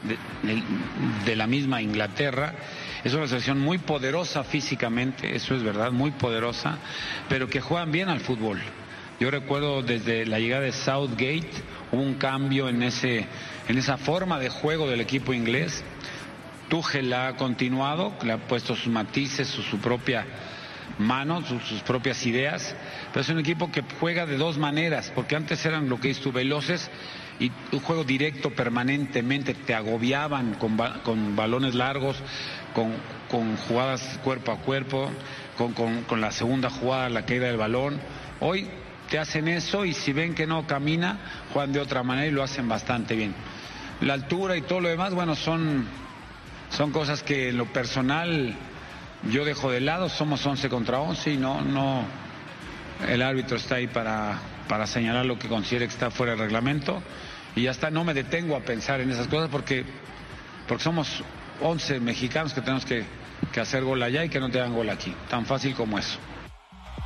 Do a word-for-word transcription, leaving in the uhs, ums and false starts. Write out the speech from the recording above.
de, de, de la misma Inglaterra. Es una selección muy poderosa físicamente, eso es verdad, muy poderosa, pero que juegan bien al fútbol. Yo recuerdo desde la llegada de Southgate hubo un cambio en ese, en esa forma de juego del equipo inglés. Tuchel la ha continuado, le ha puesto sus matices, su, su propia mano, sus, sus propias ideas, pero es un equipo que juega de dos maneras, porque antes eran lo que dices tú, veloces y un juego directo permanentemente, te agobiaban con, con balones largos, con, con jugadas cuerpo a cuerpo, con, con, con la segunda jugada, la caída del balón. Hoy te hacen eso y si ven que no camina, juegan de otra manera y lo hacen bastante bien. La altura y todo lo demás, bueno, son, son cosas que en lo personal yo dejo de lado. Somos once contra once y no, no, el árbitro está ahí para, para señalar lo que considere que está fuera del reglamento y ya está. No me detengo a pensar en esas cosas porque, porque somos once mexicanos que tenemos que, que hacer gol allá y que no te hagan gol aquí, tan fácil como eso.